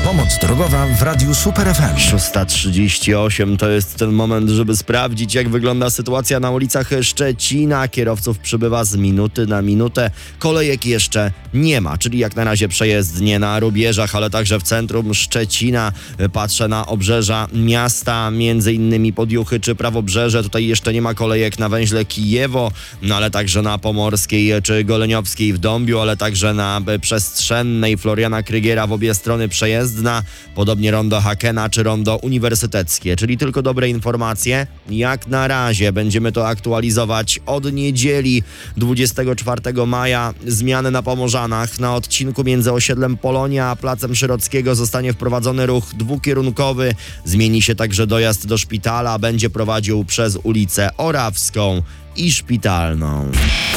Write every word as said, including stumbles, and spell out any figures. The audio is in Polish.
Pomoc drogowa w Radiu Super F M. szósta trzydzieści osiem to jest ten moment, żeby sprawdzić, jak wygląda sytuacja na ulicach Szczecina. Kierowców przybywa z minuty na minutę. Kolejek jeszcze nie ma, czyli jak na razie przejezdnie na rubieżach, ale także w centrum Szczecina. Patrzę na obrzeża miasta, między innymi Podjuchy czy Prawobrzeże. Tutaj jeszcze nie ma kolejek na węźle Kijewo, no ale także na Pomorskiej czy Goleniowskiej w Dąbiu, ale także na Przestrzennej Floriana Krygiera w obie strony przejezdna. Podobnie rondo Hakena czy rondo Uniwersyteckie, czyli tylko dobre informacje. Jak na razie będziemy to aktualizować od niedzieli dwudziestego czwartego maja. Zmiany na Pomorzanach. Na odcinku między osiedlem Polonia a Placem Szyrockiego zostanie wprowadzony ruch dwukierunkowy. Zmieni się także dojazd do szpitala. Będzie prowadził przez ulicę Orawską i Szpitalną.